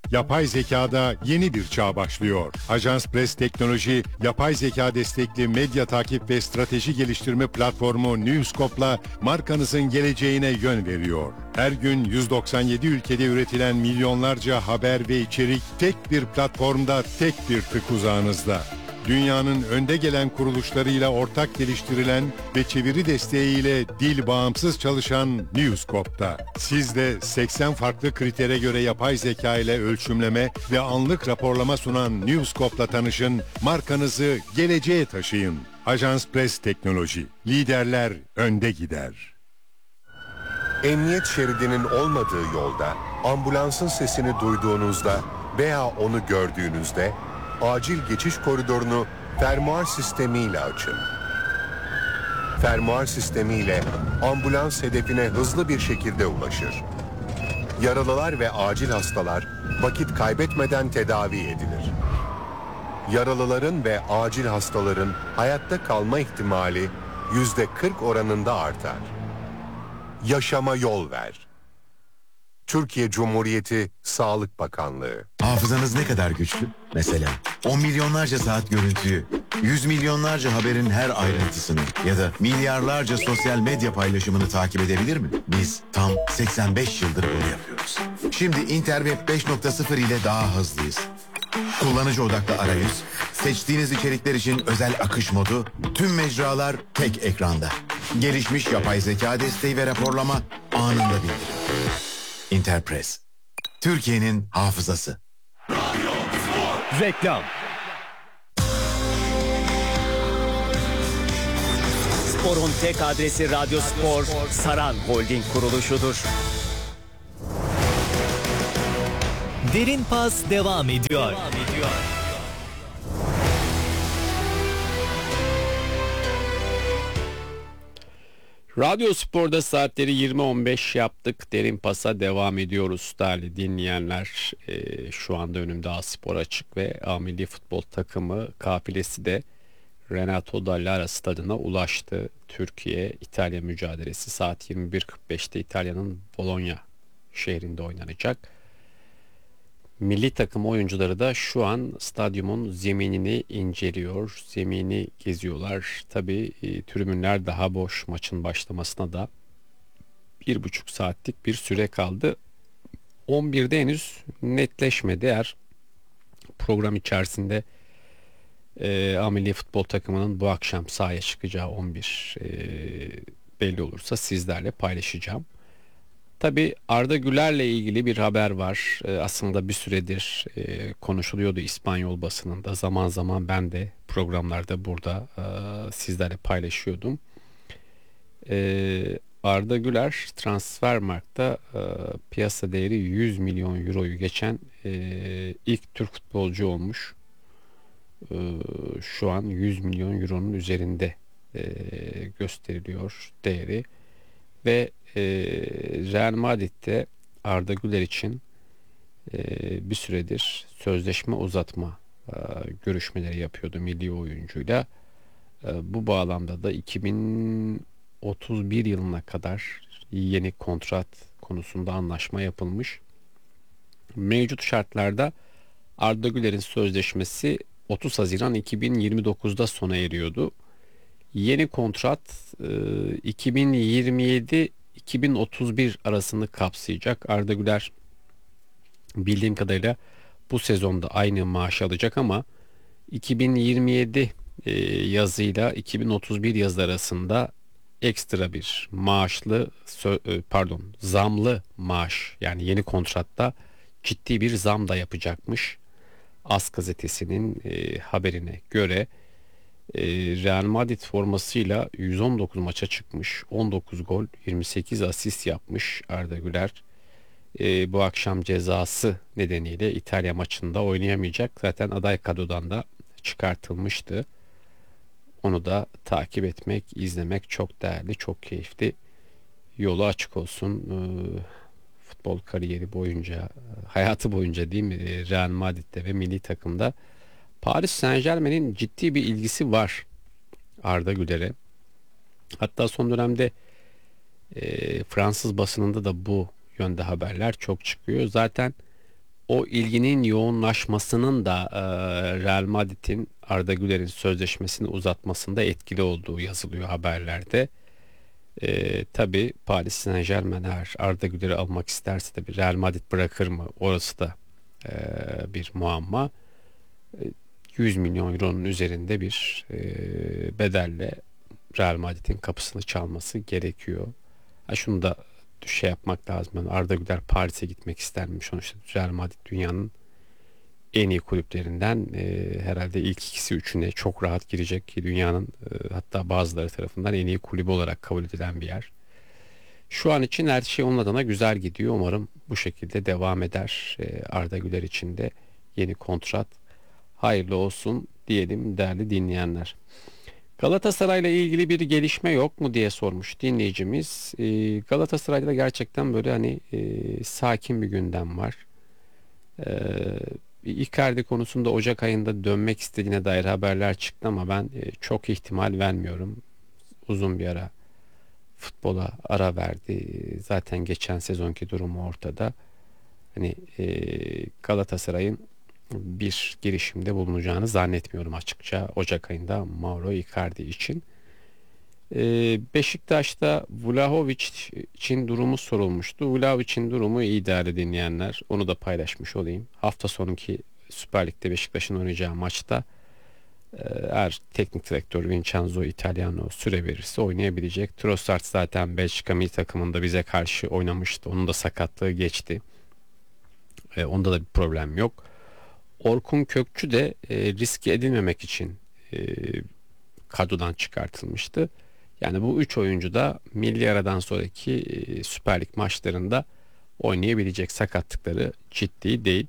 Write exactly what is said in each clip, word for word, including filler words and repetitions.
Yapay zekada yeni bir çağ başlıyor. Ajans Press Teknoloji, yapay zeka destekli medya takip ve strateji geliştirme platformu Newscope'la markanızın geleceğine yön veriyor. Her gün yüz doksan yedi ülkede üretilen milyonlarca haber ve içerik tek bir platformda, tek bir tık uzağınızda. Dünyanın önde gelen kuruluşlarıyla ortak geliştirilen ve çeviri desteğiyle dil bağımsız çalışan Newscope'da. Siz de seksen farklı kritere göre yapay zeka ile ölçümleme ve anlık raporlama sunan Newscope'la tanışın, markanızı geleceğe taşıyın. Ajans Press Teknoloji, liderler önde gider. Emniyet şeridinin olmadığı yolda, ambulansın sesini duyduğunuzda veya onu gördüğünüzde, acil geçiş koridorunu fermuar sistemiyle açın. Fermuar sistemiyle ambulans hedefine hızlı bir şekilde ulaşır. Yaralılar ve acil hastalar vakit kaybetmeden tedavi edilir. Yaralıların ve acil hastaların hayatta kalma ihtimali yüzde kırk oranında artar. Yaşama yol ver. Türkiye Cumhuriyeti Sağlık Bakanlığı. Hafızanız ne kadar güçlü? Mesela on milyonlarca saat görüntüyü, yüz milyonlarca haberin her ayrıntısını ya da milyarlarca sosyal medya paylaşımını takip edebilir mi? Biz tam seksen beş yıldır bunu yapıyoruz. Şimdi Interweb beş nokta sıfır ile daha hızlıyız. Kullanıcı odaklı arayüz, seçtiğiniz içerikler için özel akış modu, tüm mecralar tek ekranda. Gelişmiş yapay zeka desteği ve raporlama anında bildirim. Interpress, Türkiye'nin hafızası. Reklam. Spor'un tek adresi Radyo Spor, Saran Holding kuruluşudur. Derin Pas devam ediyor. Devam ediyor. Radyo Spor'da saatleri yirmi on beş yaptık. Derin Pas'a devam ediyoruz değerli dinleyenler. Ee, şu anda önümde A Spor Açık ve A Milli Futbol takımı kafilesi de Renato Dall'Ara stadına ulaştı. Türkiye-İtalya mücadelesi saat yirmi bir kırk beşte İtalya'nın Bologna şehrinde oynanacak. Milli takım oyuncuları da şu an stadyumun zeminini inceliyor, zemini geziyorlar. Tabii e, tribünler daha boş, maçın başlamasına da bir buçuk saatlik bir süre kaldı. on birde henüz netleşmedi. Eğer program içerisinde e, A Milli Futbol takımının bu akşam sahaya çıkacağı on bir e, belli olursa sizlerle paylaşacağım. Tabii Arda Güler'le ilgili bir haber var. Ee, aslında bir süredir e, konuşuluyordu İspanyol basınında. Zaman zaman ben de programlarda burada e, sizlerle paylaşıyordum. E, Arda Güler Transfermarkt'ta e, piyasa değeri yüz milyon euroyu geçen e, ilk Türk futbolcu olmuş. E, şu an yüz milyon euronun üzerinde e, gösteriliyor değeri. Ve e, Real Madrid'de Arda Güler için e, bir süredir sözleşme uzatma e, görüşmeleri yapıyordu milli oyuncuyla. E, bu bağlamda da iki bin otuz bir yılına kadar yeni kontrat konusunda anlaşma yapılmış. Mevcut şartlarda Arda Güler'in sözleşmesi otuz Haziran iki bin yirmi dokuzda sona eriyordu. Yeni kontrat iki bin yirmi yedi iki bin otuz bir arasını kapsayacak. Arda Güler bildiğim kadarıyla bu sezonda aynı maaş alacak ama iki bin yirmi yedi yazıyla iki bin otuz bir yazı arasında ekstra bir maaşlı pardon zamlı maaş, yani yeni kontratta ciddi bir zam da yapacakmış. AS gazetesinin e, haberine göre e, Real Madrid formasıyla yüz on dokuz maça çıkmış, on dokuz gol, yirmi sekiz asist yapmış Arda Güler. E, bu akşam cezası nedeniyle İtalya maçında oynayamayacak. Zaten aday kadrodan da çıkartılmıştı. Onu da takip etmek, izlemek çok değerli, çok keyifli. Yolu açık olsun. Ee, futbol kariyeri boyunca, hayatı boyunca değil mi, Real Madrid'de ve milli takımda Paris Saint-Germain'in ciddi bir ilgisi var Arda Güler'e. Hatta son dönemde e, Fransız basınında da bu yönde haberler çok çıkıyor. Zaten o ilginin yoğunlaşmasının da e, Real Madrid'in Arda Güler'in sözleşmesini uzatmasında etkili olduğu yazılıyor haberlerde. E, tabii Paris Saint-Germain eğer Arda Güler'i almak isterse tabii Real Madrid bırakır mı? Orası da e, bir muamma. E, yüz milyon euronun üzerinde bir e, bedelle Real Madrid'in kapısını çalması gerekiyor. Ha, şunu da şey yapmak lazım. Yani Arda Güler Paris'e gitmek ister mi? Sonuçta Real Madrid dünyanın en iyi kulüplerinden e, herhalde ilk ikisi üçüne çok rahat girecek ki dünyanın e, hatta bazıları tarafından en iyi kulübü olarak kabul edilen bir yer. Şu an için her şey onun adına güzel gidiyor. Umarım bu şekilde devam eder. E, Arda Güler için de yeni kontrat hayırlı olsun diyelim değerli dinleyenler. Galatasaray'la ilgili bir gelişme yok mu diye sormuş dinleyicimiz. Ee, Galatasaray'da gerçekten böyle hani e, sakin bir gündem var. Ee, Icardi konusunda Ocak ayında dönmek istediğine dair haberler çıktı ama ben e, çok ihtimal vermiyorum. Uzun bir ara futbola ara verdi. Zaten geçen sezonki durumu ortada. Hani e, Galatasaray'ın bir girişimde bulunacağını zannetmiyorum açıkça Ocak ayında Mauro Icardi için. Ee, Beşiktaş'ta Vlahovic için durumu sorulmuştu. Vlahovic'in durumu iyi değerli dinleyenler. Onu da paylaşmış olayım. Hafta sonunki Süper Lig'de Beşiktaş'ın oynayacağı maçta e, eğer teknik direktör Vincenzo Italiano süre verirse oynayabilecek. Trossard zaten Belçika milli takımında bize karşı oynamıştı. Onun da sakatlığı geçti. E, onda da bir problem yok. Orkun Kökçü de e, riske edilmemek için e, kadrodan çıkartılmıştı. Yani bu üç oyuncu da milli aradan sonraki e, Süper Lig maçlarında oynayabilecek, sakatlıkları ciddi değil.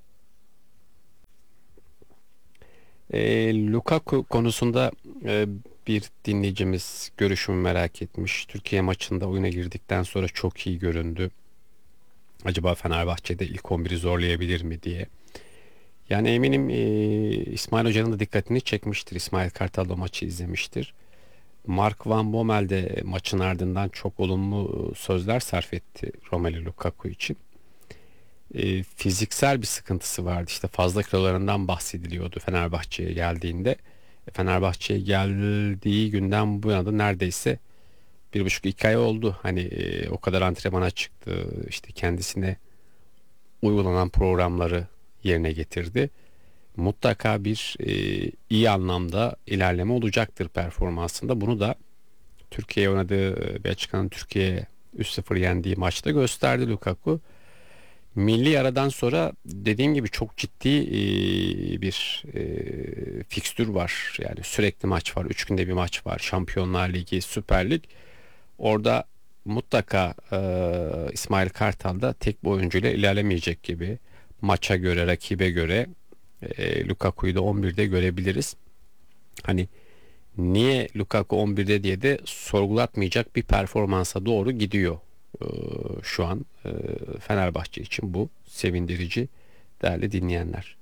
E, Lukaku konusunda e, bir dinleyicimiz görüşümü merak etmiş. Türkiye maçında oyuna girdikten sonra çok iyi göründü. Acaba Fenerbahçe'de ilk on biri zorlayabilir mi diye. Yani eminim e, İsmail Hoca'nın da dikkatini çekmiştir. İsmail Kartal da maçı izlemiştir. Mark Van Bommel de maçın ardından çok olumlu sözler sarf etti Romelu Lukaku için. E, fiziksel bir sıkıntısı vardı. İşte fazla kilolarından bahsediliyordu Fenerbahçe'ye geldiğinde. E, Fenerbahçe'ye geldiği günden bu yana da neredeyse bir buçuk iki ay oldu. Hani e, o kadar antrenmana çıktı. İşte kendisine uygulanan programları yerine getirdi. Mutlaka bir e, iyi anlamda ilerleme olacaktır performansında. Bunu da Türkiye'ye oynadığı Belçika'nın Türkiye'ye üç sıfır yendiği maçta gösterdi Lukaku. Milli aradan sonra dediğim gibi çok ciddi e, bir e, fikstür var. Yani sürekli maç var. Üç günde bir maç var. Şampiyonlar Ligi, Süper Lig. Orada mutlaka e, İsmail Kartal da tek bir oyuncuyla ilerlemeyecek gibi. Maça göre, rakibe göre e, Lukaku'yu da on birde görebiliriz. Hani niye Lukaku on birde diye de sorgulatmayacak bir performansa doğru gidiyor e, şu an e, Fenerbahçe için bu sevindirici değerli dinleyenler.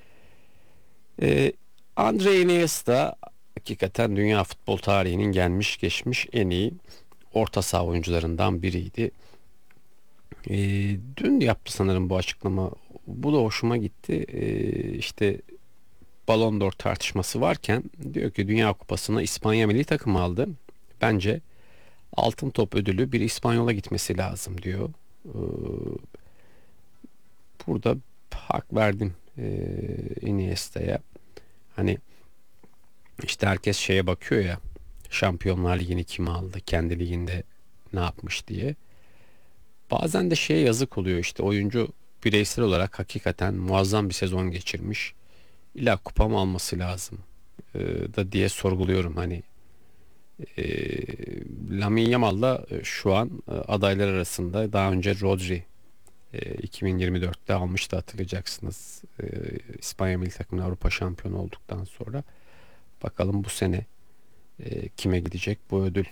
E, Andre Iniesta hakikaten dünya futbol tarihinin gelmiş geçmiş en iyi orta saha oyuncularından biriydi. E, dün yaptı sanırım bu açıklama. Bu da hoşuma gitti. E, işte Ballon d'Or tartışması varken diyor ki Dünya Kupası'na İspanya milli takımı aldı. Bence altın top ödülü bir İspanyola gitmesi lazım diyor. E, burada hak verdim e, Iniesta'ya. Hani işte herkes şeye bakıyor ya, Şampiyonlar Ligi'ni kim aldı, kendi liginde ne yapmış diye. Bazen de şeye yazık oluyor, işte oyuncu bireysel olarak hakikaten muazzam bir sezon geçirmiş. İlla kupa mı alması lazım ee, da diye sorguluyorum. Hani e, Lamine Yamal da şu an e, adaylar arasında. Daha önce Rodri e, iki bin yirmi dörtte almıştı, hatırlayacaksınız. E, İspanya milli takımı Avrupa şampiyonu olduktan sonra. Bakalım bu sene e, kime gidecek bu ödül.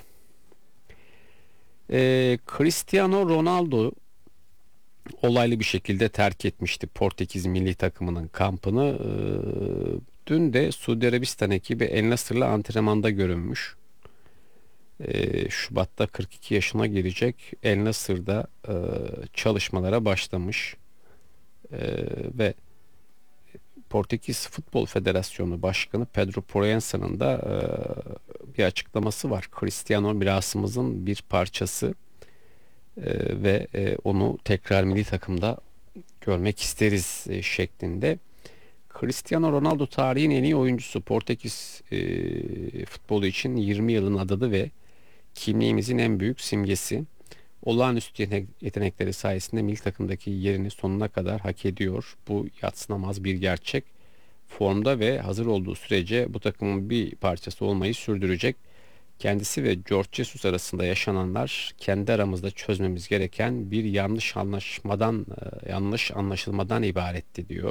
E, Cristiano Ronaldo olaylı bir şekilde terk etmişti Portekiz milli takımının kampını. E, dün de Suudi Arabistan ekibi El Nasır'la antrenmanda görünmüş. E, Şubat'ta kırk iki yaşına girecek. El Nasır'da e, çalışmalara başlamış. Ee, ve Portekiz Futbol Federasyonu Başkanı Pedro Proenza'nın da e, bir açıklaması var. Cristiano mirasımızın bir parçası e, ve e, onu tekrar milli takımda görmek isteriz e, şeklinde. Cristiano Ronaldo tarihin en iyi oyuncusu. Portekiz e, futbolu için yirmi yılın adadı ve kimliğimizin en büyük simgesi. Olağanüstü yetenek- yetenekleri sayesinde milli takımdaki yerini sonuna kadar hak ediyor. Bu yadsınamaz bir gerçek. Formda ve hazır olduğu sürece bu takımın bir parçası olmayı sürdürecek. Kendisi ve George Jesus arasında yaşananlar kendi aramızda çözmemiz gereken bir yanlış anlaşmadan, e, yanlış anlaşılmadan ibaretti diyor.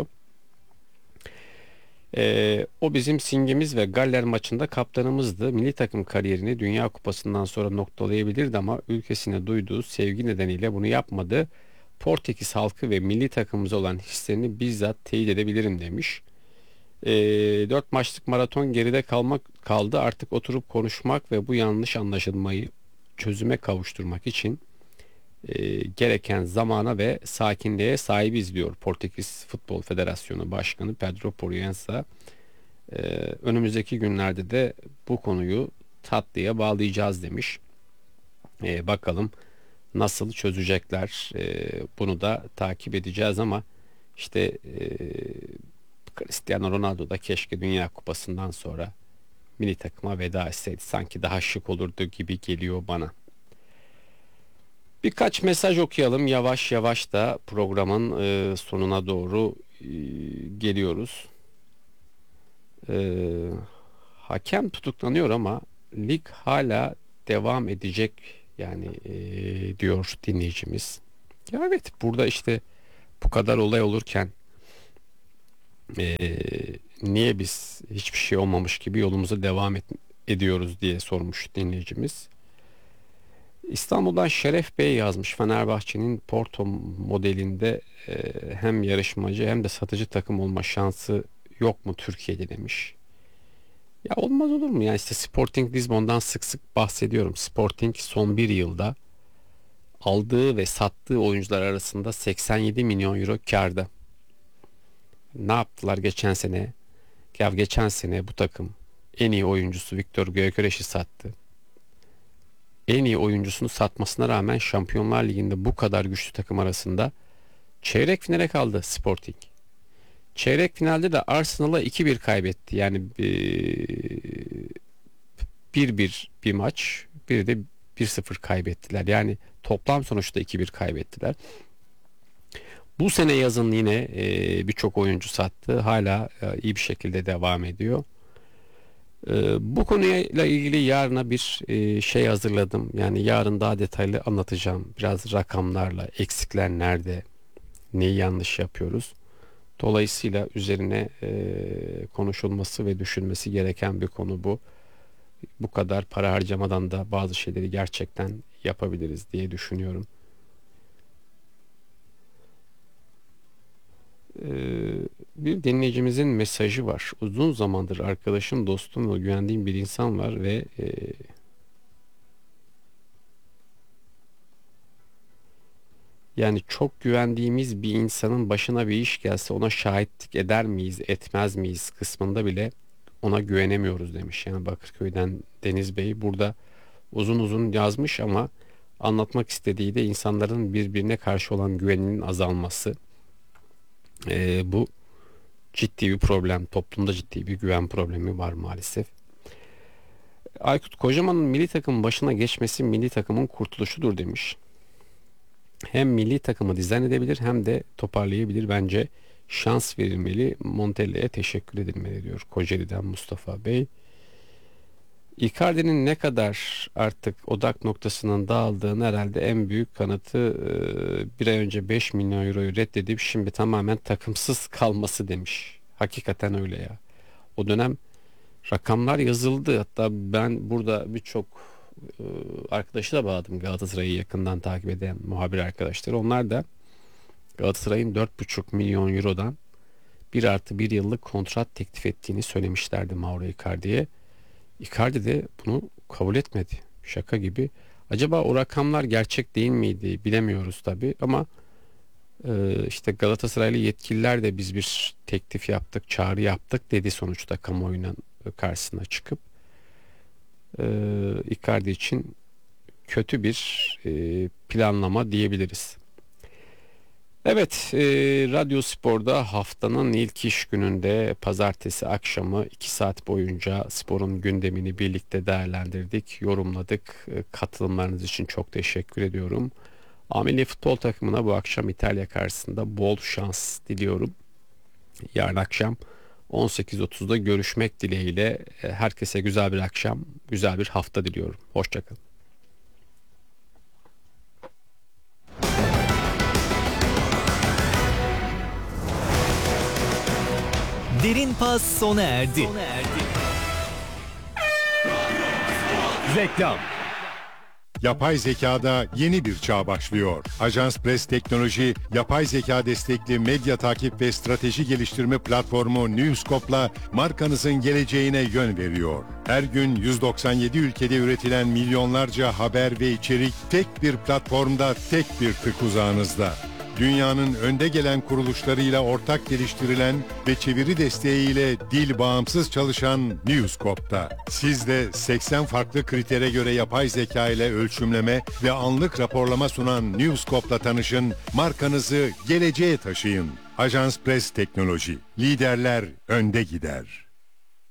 Ee, o bizim simgemiz ve Galler maçında kaptanımızdı. Milli takım kariyerini Dünya Kupası'ndan sonra noktalayabilirdi ama ülkesine duyduğu sevgi nedeniyle bunu yapmadı. Portekiz halkı ve milli takımımıza olan hislerini bizzat teyit edebilirim demiş. Ee, dört maçlık maraton geride kalmak kaldı. Artık oturup konuşmak ve bu yanlış anlaşılmayı çözüme kavuşturmak için e, gereken zamana ve sakinliğe sahibiz diyor Portekiz Futbol Federasyonu Başkanı Pedro Proença. E, önümüzdeki günlerde de bu konuyu tatlıya bağlayacağız demiş. E, bakalım nasıl çözecekler, e, bunu da takip edeceğiz ama işte e, Cristiano Ronaldo da keşke Dünya Kupası'ndan sonra milli takıma veda etseydi, sanki daha şık olurdu gibi geliyor bana. Birkaç mesaj okuyalım. Yavaş yavaş da programın e, sonuna doğru e, geliyoruz. E, hakem tutuklanıyor ama lig hala devam edecek yani e, diyor dinleyicimiz. Ya evet, burada işte bu kadar olay olurken e, niye biz hiçbir şey olmamış gibi yolumuza devam et, ediyoruz diye sormuş dinleyicimiz. İstanbul'dan Şeref Bey yazmış. Fenerbahçe'nin Porto modelinde e, hem yarışmacı hem de satıcı takım olma şansı yok mu Türkiye'de demiş. Ya olmaz olur mu? Yani işte Sporting Lisbon'dan sık sık bahsediyorum. Sporting son bir yılda aldığı ve sattığı oyuncular arasında seksen yedi milyon euro kârda. Ne yaptılar geçen sene? Ya geçen sene bu takım en iyi oyuncusu Victor Gyökeres'i sattı. En iyi oyuncusunu satmasına rağmen Şampiyonlar Ligi'nde bu kadar güçlü takım arasında çeyrek finale kaldı Sporting. Çeyrek finalde de Arsenal'a iki bir kaybetti. Yani bir bir bir maç, bir de bir sıfır kaybettiler. Yani toplam sonuçta iki bir kaybettiler. Bu sene yazın yine e, birçok oyuncu sattı. Hala e, iyi bir şekilde devam ediyor. E, bu konuyla ilgili yarına bir e, şey hazırladım. Yani yarın daha detaylı anlatacağım. Biraz rakamlarla, eksikler nerede, neyi yanlış yapıyoruz. Dolayısıyla üzerine e, konuşulması ve düşünmesi gereken bir konu bu. Bu kadar para harcamadan da bazı şeyleri gerçekten yapabiliriz diye düşünüyorum. Bir dinleyicimizin mesajı var. Uzun zamandır arkadaşım, dostum ve güvendiğim bir insan var ve e, yani çok güvendiğimiz bir insanın başına bir iş gelse ona şahitlik eder miyiz, etmez miyiz kısmında bile ona güvenemiyoruz demiş. Yani Bakırköy'den Deniz Bey burada uzun uzun yazmış ama anlatmak istediği de insanların birbirine karşı olan güveninin azalması. Ee, bu ciddi bir problem. Toplumda ciddi bir güven problemi var maalesef. Aykut Kocaman'ın milli takımın başına geçmesi milli takımın kurtuluşudur demiş. Hem milli takımı dizayn edebilir hem de toparlayabilir. Bence şans verilmeli. Montella'ya teşekkür edilmeli diyor Kocaeli'den Mustafa Bey. Icardi'nin ne kadar artık odak noktasının dağıldığını herhalde en büyük kanıtı bir ay önce beş milyon euroyu reddedip şimdi tamamen takımsız kalması demiş. Hakikaten öyle ya. O dönem rakamlar yazıldı. Hatta ben burada birçok arkadaşı da bağladım, Galatasaray'ı yakından takip eden muhabir arkadaşları. Onlar da Galatasaray'ın dört buçuk milyon eurodan bir artı bir yıllık kontrat teklif ettiğini söylemişlerdi Mauro Icardi'ye. Icardi de bunu kabul etmedi. Şaka gibi. Acaba o rakamlar gerçek değil miydi bilemiyoruz tabi ama Ee, işte Galatasaraylı yetkililer de biz bir teklif yaptık, çağrı yaptık dedi sonuçta kamuoyunun karşısına çıkıp. Ee, Icardi için kötü bir e, planlama diyebiliriz. Evet, e, Radyo Spor'da haftanın ilk iş gününde pazartesi akşamı iki saat boyunca sporun gündemini birlikte değerlendirdik, yorumladık. E, katılımlarınız için çok teşekkür ediyorum. A Milli Futbol takımına bu akşam İtalya karşısında bol şans diliyorum. Yarın akşam on sekiz otuzda görüşmek dileğiyle e, herkese güzel bir akşam, güzel bir hafta diliyorum. Hoşçakalın. Derin pas sona erdi. Reklam. Yapay zekada yeni bir çağ başlıyor. Ajans Press Teknoloji, yapay zeka destekli medya takip ve strateji geliştirme platformu Newscope'la markanızın geleceğine yön veriyor. Her gün yüz doksan yedi ülkede üretilen milyonlarca haber ve içerik tek bir platformda, tek bir tık uzağınızda. Dünyanın önde gelen kuruluşlarıyla ortak geliştirilen ve çeviri desteğiyle dil bağımsız çalışan Newscope'da. Siz de seksen farklı kritere göre yapay zeka ile ölçümleme ve anlık raporlama sunan Newscope'la tanışın, markanızı geleceğe taşıyın. Ajans Press Teknoloji, liderler önde gider.